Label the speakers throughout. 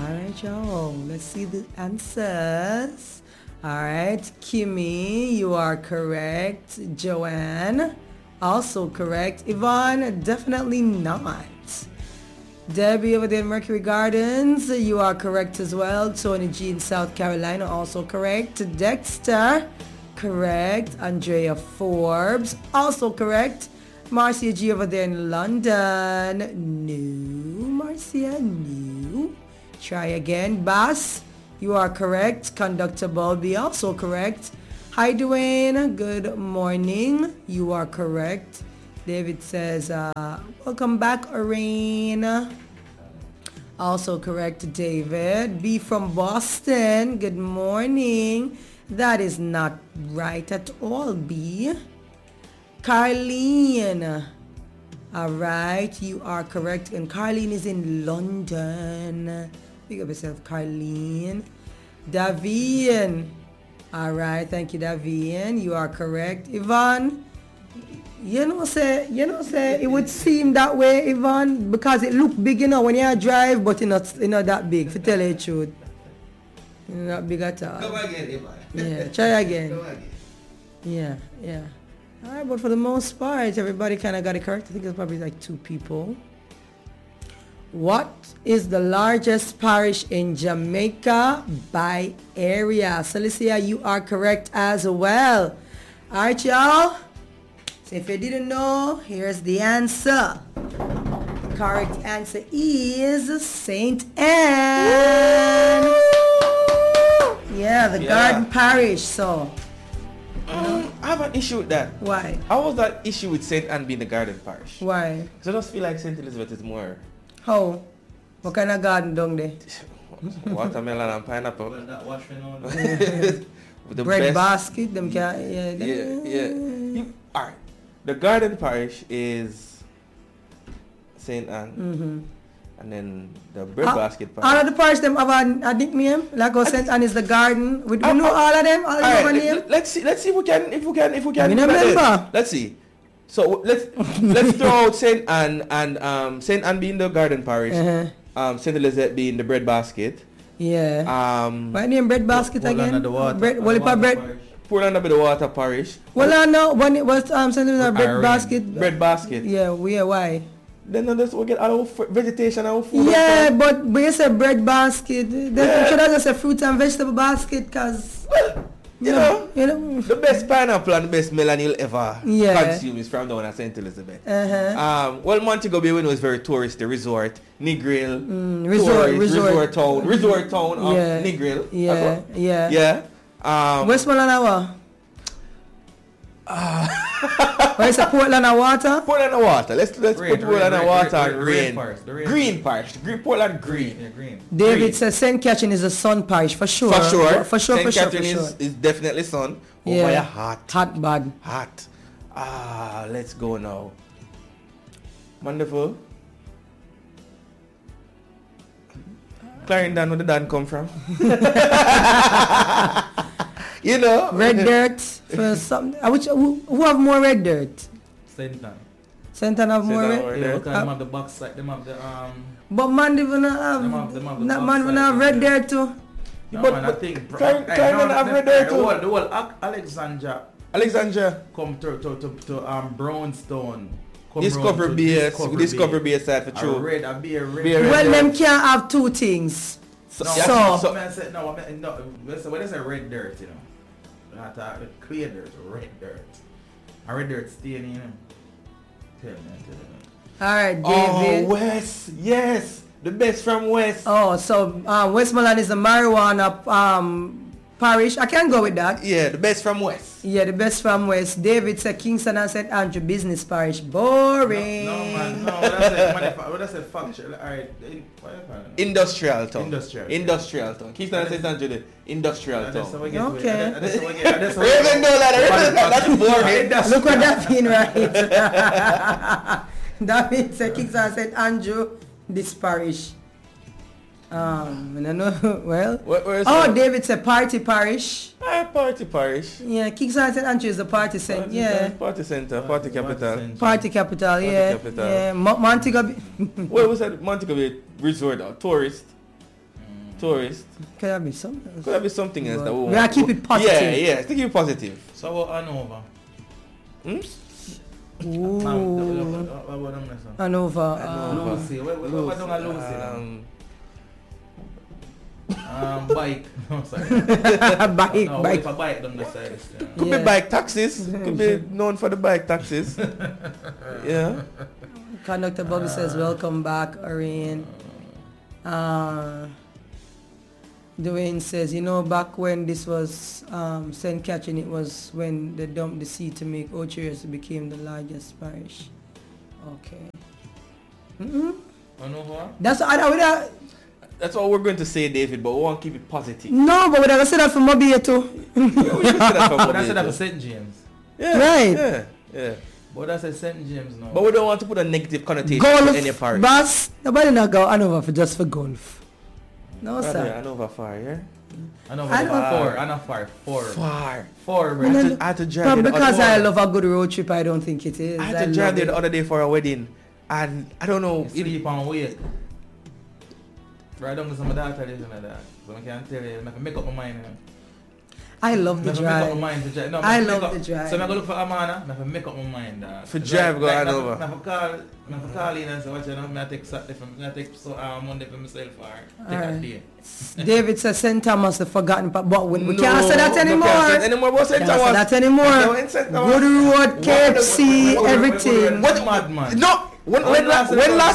Speaker 1: Alright, y'all. Let's see the answers. Alright, Kimmy, you are correct. Joanne, also correct. Yvonne, definitely not. Debbie over there in Mercury Gardens, you are correct as well. Tony G in South Carolina, also correct. Dexter, correct. Andrea Forbes, also correct. Marcia G over there in London, no. Marcia, no. Try again. Bass, you are correct. Conductor Bulby, also correct. Hi Dwayne, good morning. You are correct. David says, welcome back, Orain. Also correct, David. B from Boston, good morning. That is not right at all, B. Carlene. All right, you are correct. And Carlene is in London. Pick up yourself, Carlene. Davian. All right, thank you, Davian. You are correct. Yvonne. You know, say, it would seem that way, Yvonne, because it look big, when you drive, but it's not that big, to tell you the truth. It's not big at all.
Speaker 2: Come again, Yvonne.
Speaker 1: Yeah, try again.
Speaker 2: Come again.
Speaker 1: Yeah. All right, but for the most part, everybody kind of got it correct. I think it's probably like 2 people. What is the largest parish in Jamaica by area? Celicia, you are correct as well. All right, y'all. So if you didn't know, here's the answer. The correct answer is St. Anne. Yeah, the Garden Parish. So
Speaker 3: I have an issue with that.
Speaker 1: why?
Speaker 3: How was that issue with St. Anne being the garden parish?
Speaker 1: Why?
Speaker 3: Because I just feel like St. Elizabeth is more
Speaker 1: How? What kind of garden down there?
Speaker 3: watermelon and pineapple.
Speaker 2: Well, that wash me now.
Speaker 3: With the
Speaker 1: Bread
Speaker 3: best-
Speaker 1: basket, them can
Speaker 3: Yeah. Alright. The garden parish is St. Anne.
Speaker 1: Mm-hmm.
Speaker 3: And then the bread basket
Speaker 1: All
Speaker 3: parish.
Speaker 1: of the parish them have a nickname. Like how St. Anne is the garden. We know all of them. All of them have a name.
Speaker 3: Let's see if we can
Speaker 1: I
Speaker 3: do
Speaker 1: mean,
Speaker 3: that then.
Speaker 1: remember.
Speaker 3: Let's see. So let's throw out St. Anne and St. Anne being the garden parish, St. Elizabeth being the bread basket.
Speaker 1: Yeah. What name bread basket
Speaker 2: Portland
Speaker 1: again?
Speaker 2: at the water.
Speaker 1: Bread. Well,
Speaker 2: Water
Speaker 1: bread.
Speaker 2: parish.
Speaker 3: Portland be the water parish.
Speaker 1: Well, I know when it was St. Elizabeth bread
Speaker 2: Irene.
Speaker 1: basket.
Speaker 3: Bread basket.
Speaker 1: Yeah. Why?
Speaker 3: Then we get all our vegetation, our food.
Speaker 1: Yeah,
Speaker 3: and
Speaker 1: but when you say bread basket, then should I just say fruit and vegetable basket? Cause
Speaker 3: you know, the best pineapple and the best melon you'll ever consume is from down at St. Elizabeth. Well, Montego Bay, we know, is very touristy. Resort, Negril, resort town of Negril. Yeah.
Speaker 1: Westmoreland Hour. Where is it? Portland and Water?
Speaker 3: Portland and Water. Let's put Portland and Water and rain.
Speaker 2: Green
Speaker 3: Parish. Portland Green.
Speaker 2: Yeah, green.
Speaker 1: David says St. Catherine is a sun parish for sure. For sure.
Speaker 3: St. Catherine is definitely sun. Over hot.
Speaker 1: Hot bad.
Speaker 3: Hot. Let's go now. Wonderful. Clarendon, where the Dan come from? You know.
Speaker 1: Red dirt for some. Who have more red dirt?
Speaker 2: St. Anne.
Speaker 1: St. Anne have more red.
Speaker 2: Yeah, because them have the box like them have the
Speaker 1: But man, even have. Man, even have red dirt too.
Speaker 2: No,
Speaker 3: But-
Speaker 2: man,
Speaker 3: but
Speaker 2: I think
Speaker 3: Clarendon have red there too.
Speaker 2: The whole Alexandria come to Brownstone.
Speaker 3: Discover BS side for true.
Speaker 2: Red.
Speaker 1: Well, them can't have two things.
Speaker 2: No,
Speaker 1: So-
Speaker 2: when they say red dirt, not clear dirt, red dirt. And red dirt staying in. Tell me.
Speaker 1: All right,
Speaker 3: Oh,
Speaker 1: David.
Speaker 3: West. Yes. The best from West.
Speaker 1: So Westmoreland is a marijuana parish. I can go with that.
Speaker 3: Yeah, the best from West.
Speaker 1: Yeah, the best from West. David said Kingston and St. Andrew business parish. Boring.
Speaker 2: No, man. No, what I say factual. Alright.
Speaker 3: Industrial town.
Speaker 2: Industrial.
Speaker 3: Town. Kingston and St. Andrew, the industrial town.
Speaker 1: Okay.
Speaker 3: Raven that's boring.
Speaker 1: Look what that means, right? That means Kingston and St. Andrew, this parish. I don't know. Well. David said party parish.
Speaker 3: Party parish.
Speaker 1: Yeah, Kingston and St. Andrew is the party center. Yeah.
Speaker 3: Party center. Party capital.
Speaker 1: Party capital. Yeah.
Speaker 3: Capital.
Speaker 1: Yeah. Montego Bay.
Speaker 3: What was that? Montego Bay resort or tourist? Tourist.
Speaker 1: Could that be something else?
Speaker 3: Could that be something else that we want?
Speaker 1: We gotta keep it positive.
Speaker 3: Yeah, keep it positive.
Speaker 2: So about Hanover.
Speaker 1: Ooh. Hanover.
Speaker 2: Lucy. What don't I Lucy? Bike. No, sorry.
Speaker 1: Bike.
Speaker 2: No,
Speaker 1: Bike.
Speaker 2: if a bike down the side.
Speaker 3: Could be bike taxis. Could be known for the bike taxis. Yeah.
Speaker 1: Conductor Bobby says, welcome back, Orion. Dwayne says, you know, back when this was St. Catherine, it was when they dumped the sea to make Ocherius became the largest parish. Okay. That's
Speaker 3: what we're going to say, David, but we want to keep it positive.
Speaker 1: No, but we're going to say that for Mobile too.
Speaker 3: We should say that for
Speaker 2: Mobile. That's that for St. James.
Speaker 3: Yeah.
Speaker 1: Right.
Speaker 3: Yeah.
Speaker 2: But that's a St. James now.
Speaker 3: But we don't want to put a negative connotation
Speaker 1: golf,
Speaker 3: in any parish.
Speaker 1: Bus, nobody not go Hanover just for golf. No, sir.
Speaker 3: Hanover far, yeah?
Speaker 2: Hanover far. Far, bro.
Speaker 3: I had to drive
Speaker 1: because I love a good road trip, I don't think it is.
Speaker 3: I had to drive there the other day for a wedding. And I don't know.
Speaker 2: Sleep and wait. Right down to some of that lives in that. So I can tell you, I can make up my mind.
Speaker 1: I love the drive.
Speaker 2: No,
Speaker 1: I love the drive.
Speaker 2: So I'm going to look for Amana, I can make up my mind.
Speaker 3: For drive, go Hanover.
Speaker 2: I call in and say, watch out, I take Monday for myself or take a day.
Speaker 1: David says St. Thomas the forgotten part, but we can't say that anymore.
Speaker 3: Can't say that
Speaker 1: anymore. Good road, KFC, everything.
Speaker 3: What madman? No. When last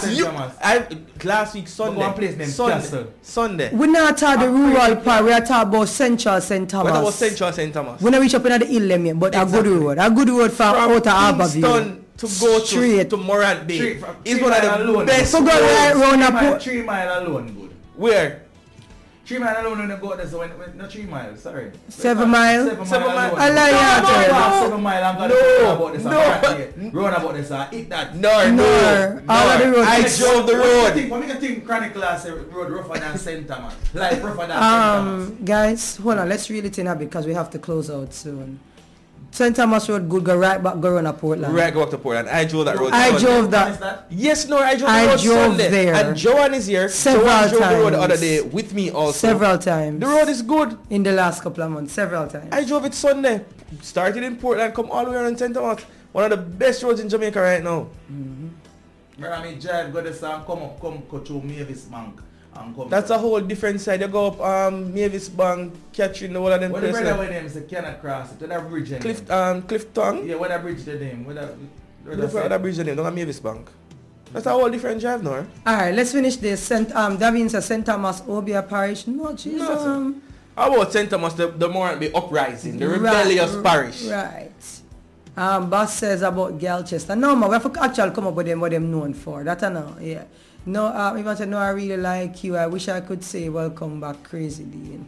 Speaker 3: week Sunday.
Speaker 1: We not talk the rural part, we are talking about Central St. Thomas.
Speaker 3: What about Central St. Thomas?
Speaker 1: We not reach up in the hill yet, but exactly. A good road from out of Harborview.
Speaker 3: To go straight to Morant Bay. It's one of the best.
Speaker 1: So go right round a
Speaker 2: 3 mile alone good.
Speaker 3: Where?
Speaker 2: 3 mile alone when you go there, so when, not 3 miles, sorry.
Speaker 1: 7 miles?
Speaker 2: 7 miles.
Speaker 1: I like that.
Speaker 2: 7 miles, I'm going to about this. Run about this, eat that.
Speaker 3: No.
Speaker 1: All of the road.
Speaker 3: I drove the road.
Speaker 2: What make you think Chronicle road rougher than St. Thomas? Like rougher than St. Thomas?
Speaker 1: Guys, hold on, let's reel it in now because we have to close out soon. St. Thomas Road good, go right back, go run to Portland.
Speaker 3: Right, go back to Portland. I drove that road.
Speaker 1: I drove that.
Speaker 3: Yes, no, I drove the road Sunday.
Speaker 1: There.
Speaker 3: And Joanne is here.
Speaker 1: Several
Speaker 3: Joanne
Speaker 1: times.
Speaker 3: drove the road the other day with me also.
Speaker 1: Several times.
Speaker 3: The road is good.
Speaker 1: In the last couple of months, several times.
Speaker 3: I drove it Sunday. Started in Portland, come all the way around St. Thomas. One of the best roads in Jamaica right now.
Speaker 2: I mean, drive, go this and come to Mavis Bank.
Speaker 3: That's a whole different side. You go up Mavis Bank, Catherine, all of them places.
Speaker 2: What the brother name is, cannot cross it. What that bridge name?
Speaker 3: Cliff Tongue?
Speaker 2: Yeah, what that bridge the name? What
Speaker 3: that bridge the name? Don't have Mavis Bank. That's a whole different drive now.
Speaker 1: Alright, let's finish this. Davin says St. Thomas, Obia Parish. No, Jesus.
Speaker 3: How about St. Thomas, the Morant Uprising, the rebellious parish?
Speaker 1: Right. Boss says about Galchester. No, man, we have to actually come up with them what them known for. That I know, yeah. No, even said, no, I really like you. I wish I could say welcome back, Crazy Dean.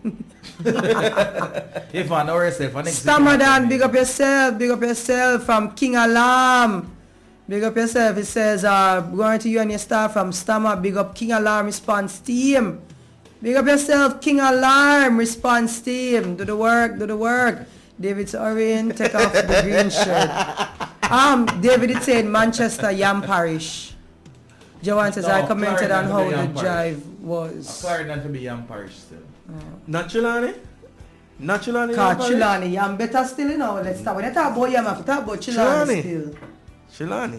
Speaker 2: If I know yourself,
Speaker 1: Stamadan, big up yourself from King Alarm. Big up yourself. It says, going to you and your star from Stammer. Big up King Alarm Response Team. Big up yourself, King Alarm Response Team. Do the work. David's Orion, take off the green shirt. David, it said Manchester Yam Parish. Joanne says, I commented on how the drive was.
Speaker 2: Clarendon to be Yam Parish still.
Speaker 3: Not Chilani?
Speaker 1: Chilani Yam better still, you know. Let's start. When I talk about Yam, I talk about Chilani still.
Speaker 3: Chilani?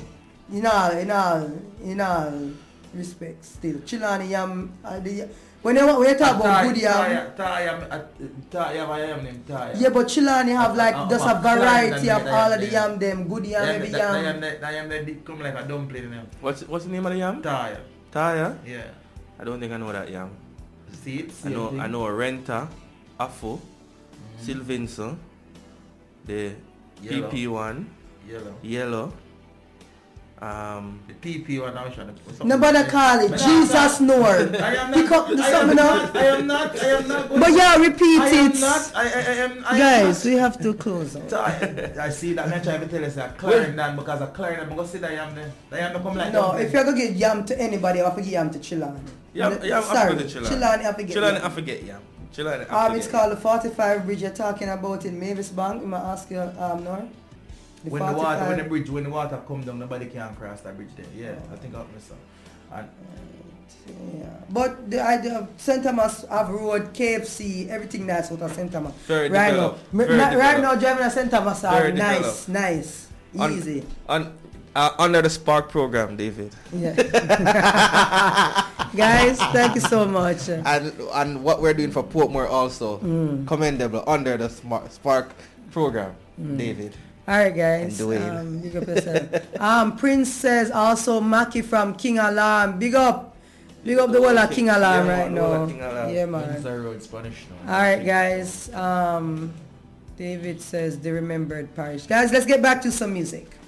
Speaker 3: In all respect still. Chilani Yam,
Speaker 1: when you talk about good yam, yeah, but Chilani have like just a variety of all of the yam them. Good yam, maybe yam.
Speaker 2: That yam that come like a dumpling.
Speaker 3: What's the name of the yam?
Speaker 2: Taya?
Speaker 3: Yeah. I don't think I know that yam.
Speaker 2: Seeds?
Speaker 3: I know Renta, Afo, Sylvinson, the
Speaker 2: Yellow.
Speaker 3: PP1, Yellow.
Speaker 2: The PP one now trying to put something.
Speaker 1: Nobody call it. Jesus Lord. Pick up the something now.
Speaker 2: I am not.
Speaker 1: But yeah, repeat it.
Speaker 2: I am not.
Speaker 1: Guys, we have to close out.
Speaker 2: I see that. I'm trying to tell you that Clarendon because of Clarendon. I'm going to see that yam there. That yam come like
Speaker 1: no, if you're going to give yam to anybody, I have to give yam to Chilani.
Speaker 3: Sorry,
Speaker 1: Chilani have to get
Speaker 3: Chilani I forget yam.
Speaker 1: It's called the 45 bridge you're talking about in Mavis Bank. I'm going to ask you, Nor.
Speaker 2: When the water come down, nobody can cross that bridge there. Yeah, I think I'll miss out.
Speaker 1: Yeah. But the St. Thomas have road, KFC, everything nice out of St. Thomas.
Speaker 3: Very
Speaker 1: right
Speaker 3: developed.
Speaker 1: now. Right now driving to St. Thomas are
Speaker 3: nice.
Speaker 1: Easy.
Speaker 3: Under the Spark program, David.
Speaker 1: Yeah. Guys, thank you so much.
Speaker 3: And what we're doing for Portmore also, commendable under the Spark program, David.
Speaker 1: All right, guys. Big up yourself. Prince says also Maki from King Alarm. Big up the whole of King Alarm right now. Yeah, man.
Speaker 2: Spanish now.
Speaker 1: All right, guys. David says the Remembered Parish. Guys, let's get back to some music.